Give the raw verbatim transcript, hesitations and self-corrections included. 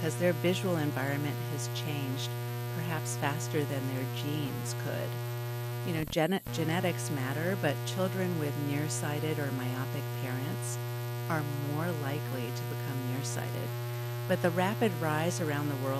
because their visual environment has changed perhaps faster than their genes could. You know, gen- genetics matter, but children with nearsighted or myopic parents are more likely to become nearsighted. But the rapid rise around the world